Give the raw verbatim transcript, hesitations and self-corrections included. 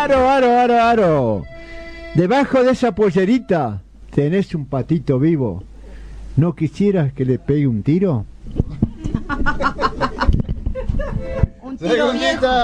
Aro, aro, aro, aro. Debajo de esa pollerita tenés un patito vivo. ¿No quisieras que le pegue un tiro? Un tiro viejo.